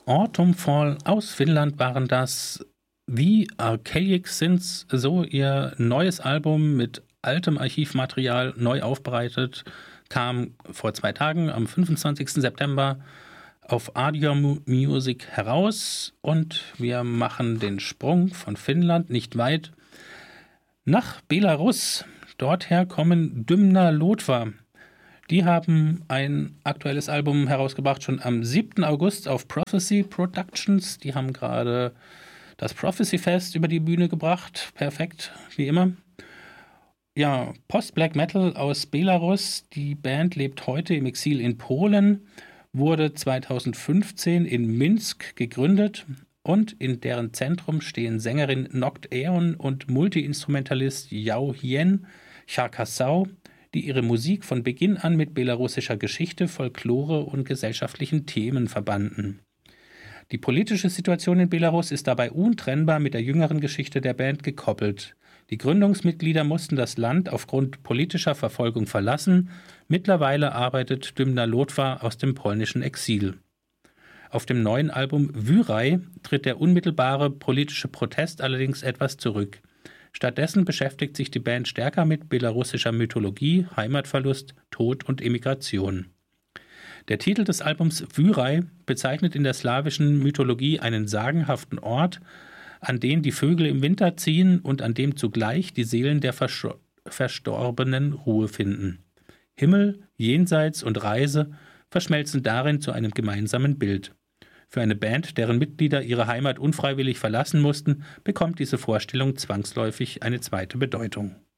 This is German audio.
Autumn Fall aus Finnland waren das. The Archaic Sins, so ihr neues Album mit altem Archivmaterial neu aufbereitet, kam vor 2 Tagen am 25. September auf Audio Music heraus und wir machen den Sprung von Finnland nicht weit nach Belarus. Dorther kommen Dymna Lotva. Die haben ein aktuelles Album herausgebracht, schon am 7. August auf Prophecy Productions. Die haben gerade das Prophecy Fest über die Bühne gebracht. Perfekt, wie immer. Ja, Post-Black Metal aus Belarus. Die Band lebt heute im Exil in Polen, wurde 2015 in Minsk gegründet und in deren Zentrum stehen Sängerin Noct Aeon und Multiinstrumentalist Yao Hien Charkasau, die ihre Musik von Beginn an mit belarussischer Geschichte, Folklore und gesellschaftlichen Themen verbanden. Die politische Situation in Belarus ist dabei untrennbar mit der jüngeren Geschichte der Band gekoppelt. Die Gründungsmitglieder mussten das Land aufgrund politischer Verfolgung verlassen. Mittlerweile arbeitet Dymna Lotva aus dem polnischen Exil. Auf dem neuen Album Wyraj tritt der unmittelbare politische Protest allerdings etwas zurück. Stattdessen beschäftigt sich die Band stärker mit belarussischer Mythologie, Heimatverlust, Tod und Emigration. Der Titel des Albums Wyraj bezeichnet in der slawischen Mythologie einen sagenhaften Ort, an den die Vögel im Winter ziehen und an dem zugleich die Seelen der Verstorbenen Ruhe finden. Himmel, Jenseits und Reise verschmelzen darin zu einem gemeinsamen Bild. Für eine Band, deren Mitglieder ihre Heimat unfreiwillig verlassen mussten, bekommt diese Vorstellung zwangsläufig eine zweite Bedeutung.